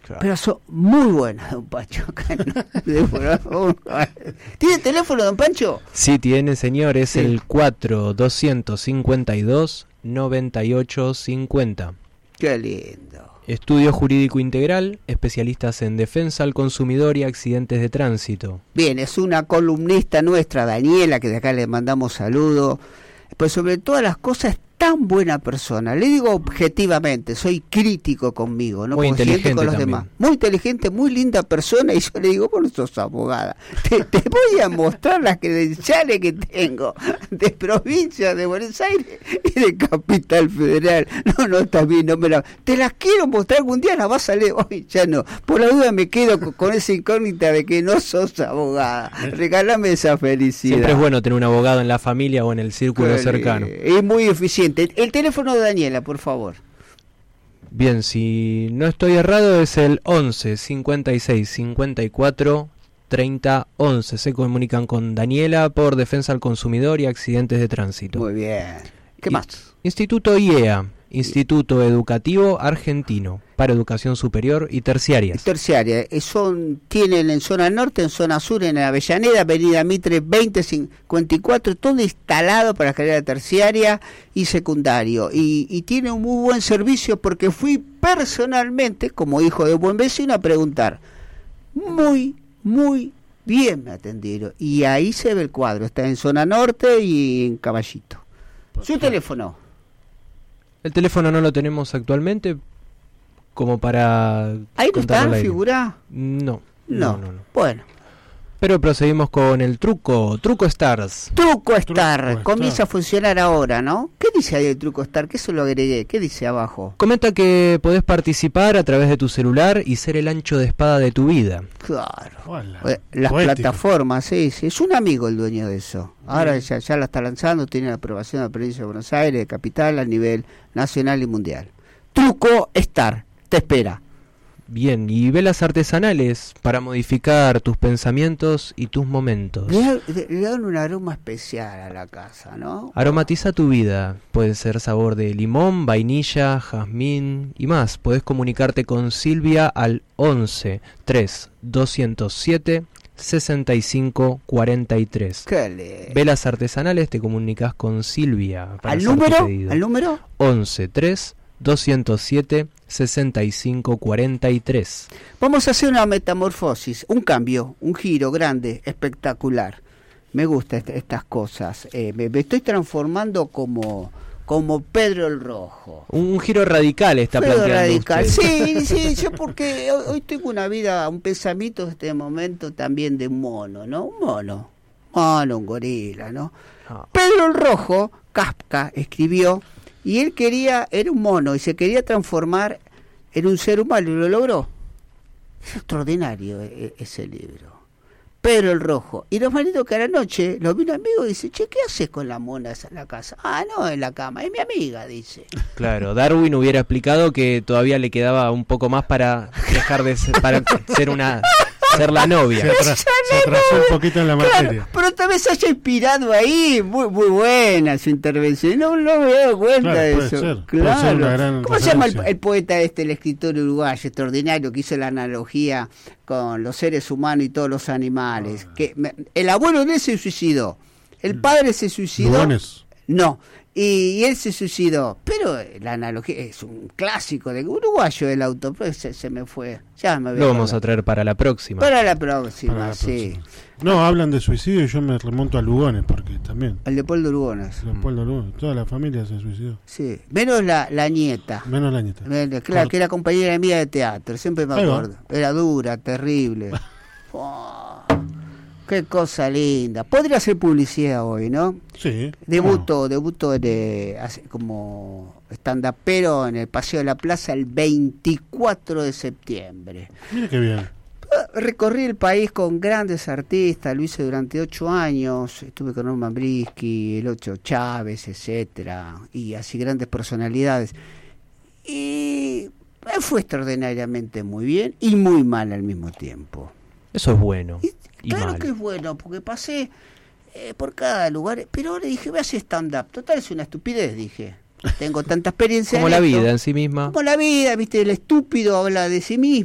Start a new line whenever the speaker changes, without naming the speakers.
Claro.
Pero son muy buenas, don Pancho. ¿Tiene teléfono, don Pancho?
Sí, tiene, señor. Es
Sí.
el 4-252-9850.
Qué lindo.
Estudio Jurídico Integral, especialistas en defensa al consumidor y accidentes de tránsito.
Bien, es una columnista nuestra, Daniela, que de acá le mandamos saludo. Pues sobre todas las cosas, tan buena persona. Le digo objetivamente, soy crítico conmigo, no
Muy
consciente con los
inteligente
demás.
también.
Muy inteligente, muy linda persona, y yo le digo, vos no sos abogada. Te voy a mostrar las credenciales que tengo de provincia de Buenos Aires y de Capital Federal. No, está bien, no me la... Te las quiero mostrar algún día, las vas a leer. Hoy ya no. Por la duda me quedo con esa incógnita de que no sos abogada. Regálame esa felicidad.
Siempre es bueno tener un abogado en la familia o en el círculo cercano.
Es muy eficiente. El teléfono de Daniela, por favor.
Bien, si no estoy errado es el 11 56 54 30 11. Se comunican con Daniela por defensa al consumidor y accidentes de tránsito.
Muy bien. ¿Qué más?
Instituto IEA, Instituto Educativo Argentino, para Educación Superior y Terciarias.
Terciaria. Tienen en zona norte, en zona sur, en Avellaneda, Avenida Mitre 2054, todo instalado para carrera terciaria y secundario. Y tiene un muy buen servicio porque fui personalmente, como hijo de buen vecino, a preguntar. Muy bien me atendieron. Y ahí se ve el cuadro. Está en zona norte y en Caballito. Su teléfono.
El teléfono no lo tenemos actualmente como para...
¿Ahí no
contarlo
está?
al aire.
¿Figura?
No.
Bueno.
Pero procedimos con el Truco Stars.
Truco Star.
Truco
Comienza
Star.
a funcionar ahora, ¿no? ¿Qué dice ahí el Truco Star? Que eso lo agregué. ¿Qué dice abajo?
Comenta que podés participar a través de tu celular y ser el ancho de espada de tu vida.
Claro.
Hola.
Las
Poético.
plataformas, sí. Es un amigo el dueño de eso. Ahora ya la está lanzando, tiene la aprobación de la provincia de Buenos Aires, de capital, a nivel nacional y mundial. Truco Star. Te espera.
Bien, y velas artesanales para modificar tus pensamientos y tus momentos.
Le dan un aroma especial a la casa, ¿no?
Aromatiza tu vida. Puede ser sabor de limón, vainilla, jazmín y más. Podés comunicarte con Silvia al 11 3 207 65 43.
Qué lindo.
Velas artesanales, te comunicas con Silvia para
¿Al
hacer tu
número?
pedido.
¿Al número?
11 3 207 65 43.
Vamos a hacer una metamorfosis, un cambio, un giro grande, espectacular. Me gustan estas cosas. Me estoy transformando como Pedro el Rojo.
Un giro radical está
Pedro
planteando
radical.
usted.
Sí, yo porque hoy tengo una vida, un pensamiento en este momento también de un mono, ¿no? Un gorila, ¿no?
Ah.
Pedro el Rojo, Kafka, escribió, y él era un mono y se quería transformar en un ser humano y lo logró. Es extraordinario ese libro. Pedro el Rojo. Y lo malito que a la noche lo vi un amigo y dice, che, ¿qué haces con la mona esa en la casa? Ah, no, en la cama, es mi amiga, dice.
Claro, Darwin hubiera explicado que todavía le quedaba un poco más para dejar de ser, para ser la novia.
Se atrasó un poquito en la materia.
Claro, pero tal vez haya inspirado ahí, muy buena su intervención. No me he dado cuenta
Claro,
de
puede
eso.
ser, puede ser una gran
¿Cómo se llama
referencia.
el poeta el escritor uruguayo extraordinario que hizo la analogía con los seres humanos y todos los animales? El abuelo de él se suicidó, el padre se suicidó.
Lugones.
No, y él se suicidó. Pero la analogía es un clásico de uruguayo del autor, pero se me fue. Ya me voy
Lo vamos
acordar.
a traer para la próxima.
Para la próxima,
Para la
sí.
próxima. No, hablan de suicidio y yo me remonto a Lugones, porque también.
El Leopoldo Lugones.
Leopoldo Lugones, toda la familia se suicidó.
Sí, menos la nieta.
Menos la nieta.
Claro, que era compañera mía de teatro, siempre me
Ahí va.
acuerdo. Era dura, terrible. Oh, qué cosa linda. Podría hacer publicidad hoy, ¿no?
Sí.
Debuto como stand-upero en el Paseo de la Plaza el 24 de septiembre.
Mire qué bien.
Recorrí el país con grandes artistas, lo hice durante 8 años, estuve con Norman Brisky, el Ocho Chávez, etcétera, y así grandes personalidades. Y me fue extraordinariamente muy bien y muy mal al mismo tiempo.
Eso es bueno. Y
Claro
mal.
que es bueno, porque pasé por cada lugar, pero ahora dije, voy a hacer stand-up. Total, es una estupidez, dije. Tengo tanta experiencia
Como
en
la
esto.
vida en sí misma.
Como la vida, viste, el estúpido habla de sí mismo.